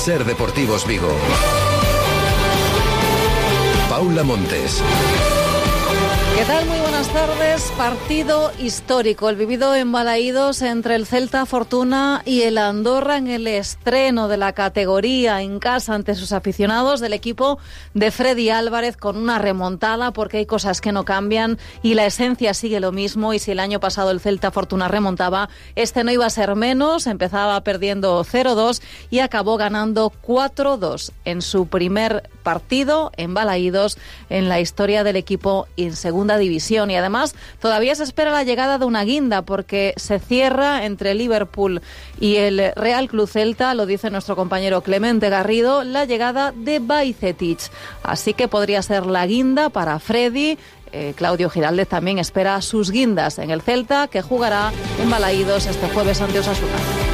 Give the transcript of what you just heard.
Ser Deportivos Vigo. Paula Montes. ¿Qué tal? Muy buenas tardes. Partido histórico, el vivido en Balaídos entre el Celta Fortuna y el Andorra en el estreno de la categoría en casa ante sus aficionados del equipo de Freddy Álvarez, con una remontada, porque hay cosas que no cambian y la esencia sigue lo mismo. Y si el año pasado el Celta Fortuna remontaba, este no iba a ser menos. Empezaba perdiendo 0-2 y acabó ganando 4-2 en su primer partido en Balaídos en la historia del equipo en segunda división. Y además todavía se espera la llegada de una guinda, porque se cierra entre Liverpool y el Real Club Celta, lo dice nuestro compañero Clemente Garrido, la llegada de Bajcetic. Así que podría ser la guinda para Freddy. Claudio Giraldez también espera sus guindas en el Celta, que jugará en Balaídos este jueves ante Osasuna.